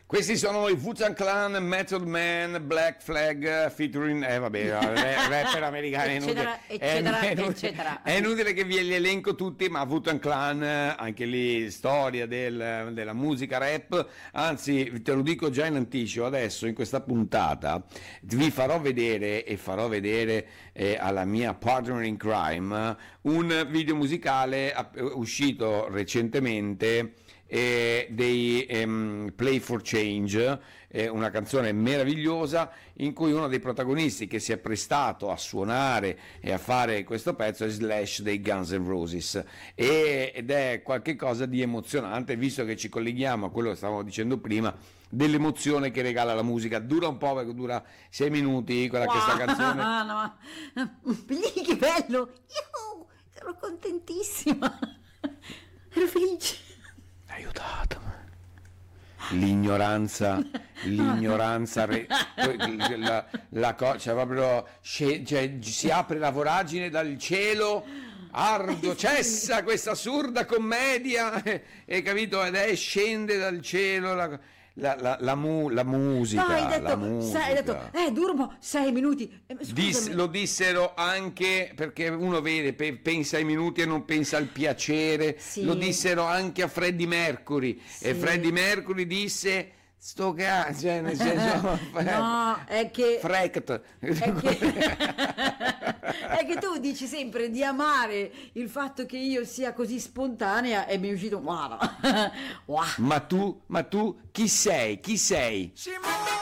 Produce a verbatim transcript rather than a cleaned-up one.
Questi sono i Wu-Tang Clan, Method Man, Black Flag, featuring, eh vabbè, rapper americani, è inutile, eccetera, eccetera, è, inutile, eccetera. È inutile che vi li elenco tutti, ma Wu-Tang Clan, anche lì, storia del, della musica rap, anzi, te lo dico già in anticipo, adesso in questa puntata vi farò vedere e farò vedere eh, alla mia partner in crime un video musicale uscito recentemente, Eh, dei ehm, Play for Change, eh, una canzone meravigliosa in cui uno dei protagonisti che si è prestato a suonare e a fare questo pezzo è Slash dei Guns N' Roses, e, ed è qualcosa di emozionante, visto che ci colleghiamo a quello che stavamo dicendo prima dell'emozione che regala la musica. Dura un po' perché dura sei minuti quella, wow, questa canzone. Ah, no. Che bello, io ero contentissima, ero felice. Aiutatemi. L'ignoranza, l'ignoranza, re, la, la cosa, cioè proprio, cioè, si apre la voragine dal cielo, ardo, cessa questa assurda commedia, e, e capito? Ed è, scende dal cielo la, la, la, la, mu, la musica. No, hai detto, la musica. Sei, hai detto, eh, dura sei minuti. Eh, Dis, lo dissero anche perché uno vede, pe, pensa ai minuti e non pensa al piacere. Sì. Lo dissero anche a Freddie Mercury, sì. E Freddie Mercury disse: sto cazzo, cioè, nel senso, no, è che, Frect. È che, è che tu dici sempre di amare il fatto che io sia così spontanea e mi è uscito wow. Ma tu, ma tu chi sei? Chi sei?